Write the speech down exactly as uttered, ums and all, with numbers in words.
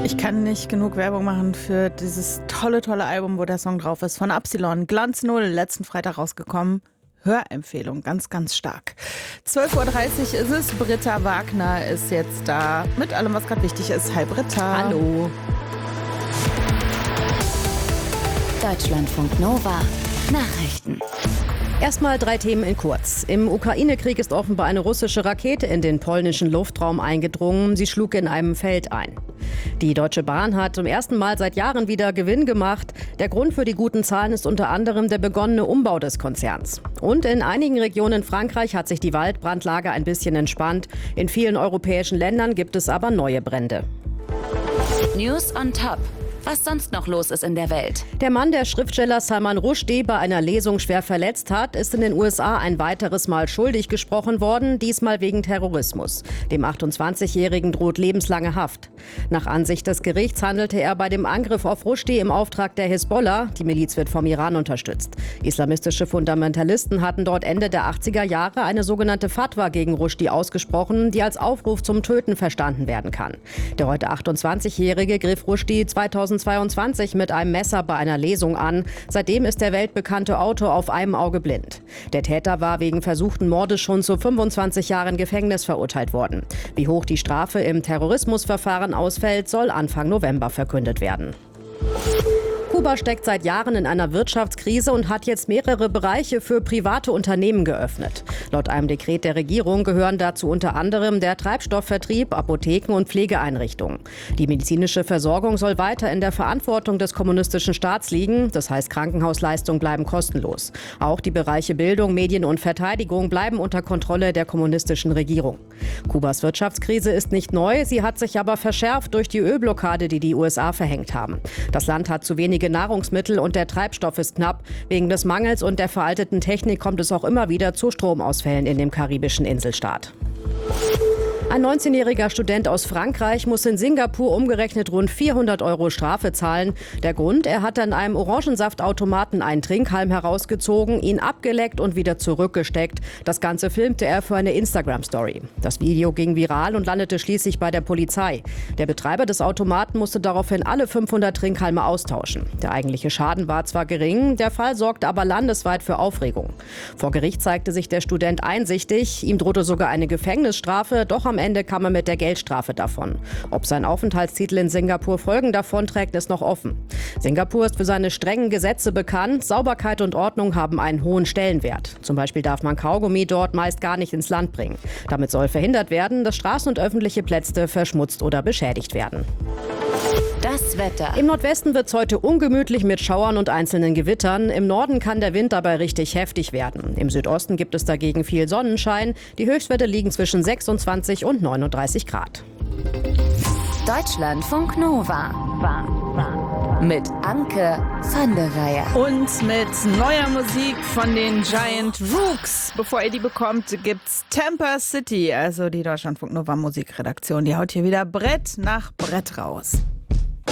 Ich kann nicht genug Werbung machen für dieses tolle, tolle Album, wo der Song drauf ist. Von Absilon, Glanz Null, letzten Freitag rausgekommen. Hörempfehlung, ganz, ganz stark. zwölf Uhr dreißig ist es. Britta Wagner ist jetzt da mit allem, was gerade wichtig ist. Hi Britta. Hallo. Deutschlandfunk Nova. Nachrichten. Erstmal drei Themen in kurz. Im Ukraine-Krieg ist offenbar eine russische Rakete in den polnischen Luftraum eingedrungen. Sie schlug in einem Feld ein. Die Deutsche Bahn hat zum ersten Mal seit Jahren wieder Gewinn gemacht. Der Grund für die guten Zahlen ist unter anderem der begonnene Umbau des Konzerns. Und in einigen Regionen Frankreich hat sich die Waldbrandlage ein bisschen entspannt. In vielen europäischen Ländern gibt es aber neue Brände. News on Top. Was sonst noch los ist in der Welt. Der Mann, der Schriftsteller Salman Rushdie bei einer Lesung schwer verletzt hat, ist in den U S A ein weiteres Mal schuldig gesprochen worden, diesmal wegen Terrorismus. Dem achtundzwanzigjährigen droht lebenslange Haft. Nach Ansicht des Gerichts handelte er bei dem Angriff auf Rushdie im Auftrag der Hisbollah. Die Miliz wird vom Iran unterstützt. Islamistische Fundamentalisten hatten dort Ende der achtziger Jahre eine sogenannte Fatwa gegen Rushdie ausgesprochen, die als Aufruf zum Töten verstanden werden kann. Der heute achtundzwanzigjährige griff Rushdie zweitausendzweiundzwanzig mit einem Messer bei einer Lesung an. Seitdem ist der weltbekannte Autor auf einem Auge blind. Der Täter war wegen versuchten Mordes schon zu fünfundzwanzig Jahren Gefängnis verurteilt worden. Wie hoch die Strafe im Terrorismusverfahren ausfällt, soll Anfang November verkündet werden. Kuba steckt seit Jahren in einer Wirtschaftskrise und hat jetzt mehrere Bereiche für private Unternehmen geöffnet. Laut einem Dekret der Regierung gehören dazu unter anderem der Treibstoffvertrieb, Apotheken und Pflegeeinrichtungen. Die medizinische Versorgung soll weiter in der Verantwortung des kommunistischen Staats liegen. Das heißt, Krankenhausleistungen bleiben kostenlos. Auch die Bereiche Bildung, Medien und Verteidigung bleiben unter Kontrolle der kommunistischen Regierung. Kubas Wirtschaftskrise ist nicht neu, sie hat sich aber verschärft durch die Ölblockade, die die U S A verhängt haben. Das Land hat zu wenige Nahrungsmittel und der Treibstoff ist knapp. Wegen des Mangels und der veralteten Technik kommt es auch immer wieder zu Stromausfällen in dem karibischen Inselstaat. Ein neunzehnjähriger Student aus Frankreich muss in Singapur umgerechnet rund vierhundert Euro Strafe zahlen. Der Grund, er hat an einem Orangensaftautomaten einen Trinkhalm herausgezogen, ihn abgeleckt und wieder zurückgesteckt. Das Ganze filmte er für eine Instagram-Story. Das Video ging viral und landete schließlich bei der Polizei. Der Betreiber des Automaten musste daraufhin alle fünfhundert Trinkhalme austauschen. Der eigentliche Schaden war zwar gering, der Fall sorgte aber landesweit für Aufregung. Vor Gericht zeigte sich der Student einsichtig. Ihm drohte sogar eine Gefängnisstrafe, doch am Ende kam er mit der Geldstrafe davon. Ob sein Aufenthaltstitel in Singapur Folgen davonträgt, ist noch offen. Singapur ist für seine strengen Gesetze bekannt. Sauberkeit und Ordnung haben einen hohen Stellenwert. Zum Beispiel darf man Kaugummi dort meist gar nicht ins Land bringen. Damit soll verhindert werden, dass Straßen und öffentliche Plätze verschmutzt oder beschädigt werden. Das Wetter. Im Nordwesten wird es heute ungemütlich mit Schauern und einzelnen Gewittern. Im Norden kann der Wind dabei richtig heftig werden. Im Südosten gibt es dagegen viel Sonnenschein. Die Höchstwerte liegen zwischen sechsundzwanzig und neununddreißig Grad. Deutschlandfunk Nova. Mit Anke van der Weyer. Und mit neuer Musik von den Giant Rooks. Bevor ihr die bekommt, gibt's Tampa City, also die Deutschlandfunk Nova Musikredaktion. Die haut hier wieder Brett nach Brett raus.